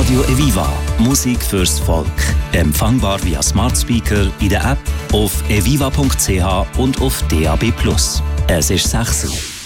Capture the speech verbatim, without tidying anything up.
Radio Eviva. Musik fürs Volk. Empfangbar via Smart Speaker in der App, auf eviva punkt c h und auf D A B plus. Es ist sechs Uhr.